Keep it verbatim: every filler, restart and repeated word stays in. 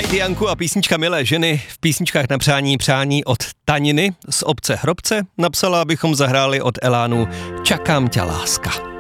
Heidi Janku a písnička Milé ženy v písničkách na přání přání od Taniny z obce Hrobce napsala, abychom zahráli od Elánu Čakám tě láska.